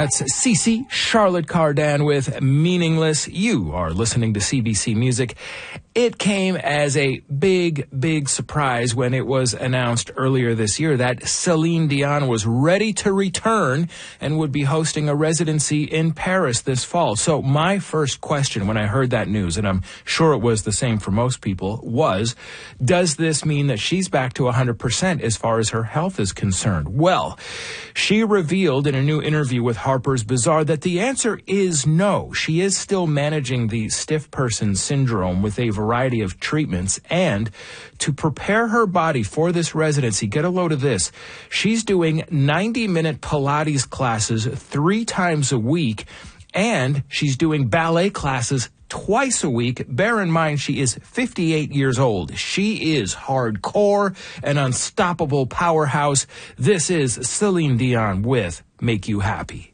That's Cece Charlotte Cardin with Meaningless. You are listening to CBC Music. It came as a big, big surprise when it was announced earlier this year that Celine Dion was ready to return and would be hosting a residency in Paris this fall. So my first question when I heard that news, and I'm sure it was the same for most people, was, does this mean that she's back to 100% as far as her health is concerned? Well, she revealed in a new interview with Harper's Bazaar that the answer is no. She is still managing the stiff person syndrome with a variety of treatments, and to prepare her body for this residency, get a load of this, she's doing 90-minute Pilates classes 3 times a week, and she's doing ballet classes twice a week. Bear in mind, she is 58 years old. She is hardcore, an unstoppable powerhouse. This is Celine Dion with Make You Happy.